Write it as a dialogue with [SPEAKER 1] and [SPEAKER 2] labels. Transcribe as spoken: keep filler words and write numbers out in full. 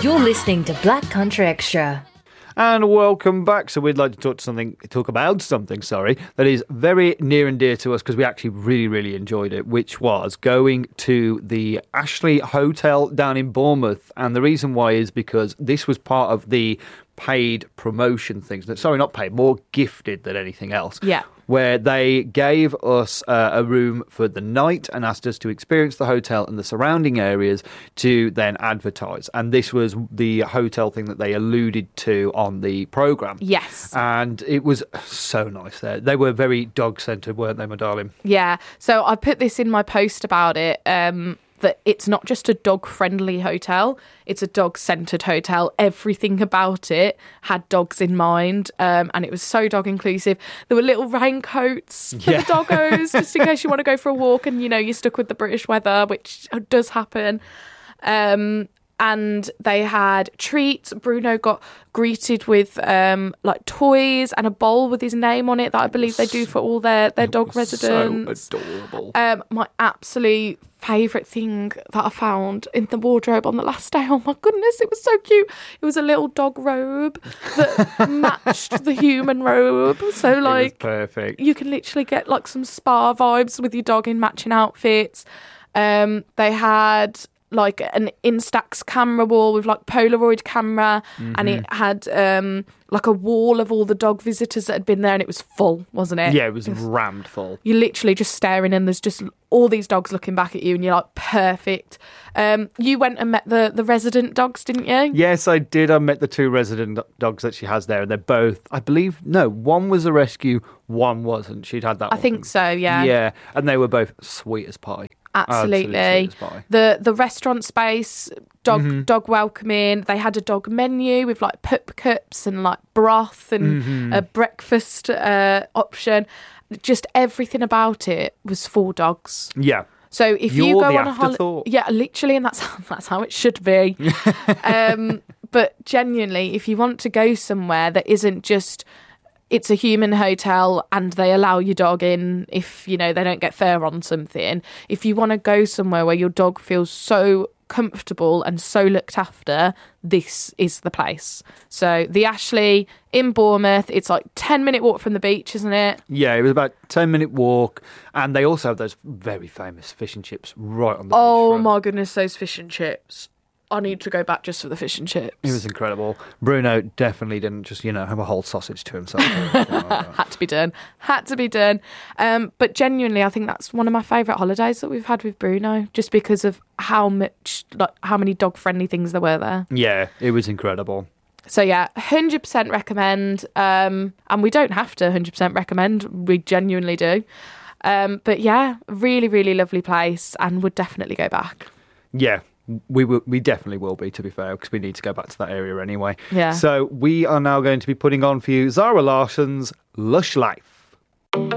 [SPEAKER 1] You're listening to Black Country Extra.
[SPEAKER 2] And welcome back. So we'd like to talk to something, talk about something, sorry, that is very near and dear to us because we actually really, really enjoyed it, which was going to the Ashley Hotel down in Bournemouth. And the reason why is because this was part of the paid promotion things. Sorry, not paid, more gifted than anything else.
[SPEAKER 3] Yeah.
[SPEAKER 2] Where they gave us uh, a room for the night and asked us to experience the hotel and the surrounding areas to then advertise. And this was the hotel thing that they alluded to on the programme.
[SPEAKER 3] Yes.
[SPEAKER 2] And it was so nice there. They were very dog-centred, weren't they, my darling?
[SPEAKER 3] Yeah. So I put this in my post about it, um, that it's not just a dog-friendly hotel, it's a dog-centred hotel. Everything about it had dogs in mind, um, and it was so dog-inclusive. There were little raincoats for
[SPEAKER 2] Yeah.
[SPEAKER 3] the doggos, just in case you want to go for a walk and, you know, you're stuck with the British weather, which does happen. Um, and they had treats. Bruno got greeted with um, like toys and a bowl with his name on it that I believe they do for all their, their dog residents.
[SPEAKER 2] So adorable.
[SPEAKER 3] Um, my absolute favourite thing that I found in the wardrobe on the last day, oh my goodness, it was so cute. It was a little dog robe that matched the human robe. So like,
[SPEAKER 2] it was perfect.
[SPEAKER 3] You can literally get like some spa vibes with your dog in matching outfits. Um, they had like an Instax camera wall with like Polaroid camera, mm-hmm. and it had um like a wall of all the dog visitors that had been there, and it was full, wasn't it?
[SPEAKER 2] Yeah, it was, it was rammed full.
[SPEAKER 3] You're literally just staring and there's just all these dogs looking back at you and you're like, perfect. Um, you went and met the, the resident dogs, didn't you?
[SPEAKER 2] Yes, I did. I met the two resident dogs that she has there, and they're both, I believe, no, one was a rescue, one wasn't. She'd had that
[SPEAKER 3] I
[SPEAKER 2] one.
[SPEAKER 3] think so, yeah.
[SPEAKER 2] Yeah, and they were both sweet as pie.
[SPEAKER 3] Absolutely.
[SPEAKER 2] Absolutely sweet as pie.
[SPEAKER 3] The the restaurant space, dog
[SPEAKER 2] mm-hmm.
[SPEAKER 3] dog welcoming. They had a dog menu with like pup cups and like broth and
[SPEAKER 2] mm-hmm.
[SPEAKER 3] a breakfast uh, option. Just everything about it was for dogs.
[SPEAKER 2] Yeah.
[SPEAKER 3] So if
[SPEAKER 2] You're
[SPEAKER 3] you go
[SPEAKER 2] the
[SPEAKER 3] on a holiday,
[SPEAKER 2] afterthought.
[SPEAKER 3] yeah, literally, and that's that's how it should be. um, but genuinely, if you want to go somewhere that isn't just, it's a human hotel and they allow your dog in if, you know, they don't get fur on something. If you want to go somewhere where your dog feels so comfortable and so looked after, this is the place. So the Ashley in Bournemouth, it's like ten minute walk from the beach, isn't it?
[SPEAKER 2] Yeah, it was about ten minute walk, and they also have those very famous fish and chips right on the
[SPEAKER 3] Oh
[SPEAKER 2] beachfront.
[SPEAKER 3] my goodness, those fish and chips. I need to go back just for the fish and chips.
[SPEAKER 2] It was incredible. Bruno definitely didn't just, you know, have a whole sausage to himself.
[SPEAKER 3] Had to be done. Had to be done. Um, but genuinely, I think that's one of my favourite holidays that we've had with Bruno, just because of how much, like, how many dog-friendly things there were there.
[SPEAKER 2] Yeah, it was incredible.
[SPEAKER 3] So yeah, one hundred percent recommend. Um, and we don't have to one hundred percent recommend. We genuinely do. Um, but yeah, really, really lovely place, and would definitely go back.
[SPEAKER 2] Yeah. We will, we definitely will be, to be fair, because we need to go back to that area anyway.
[SPEAKER 3] Yeah.
[SPEAKER 2] So we are now going to be putting on for you Zara Larsson's Lush Life.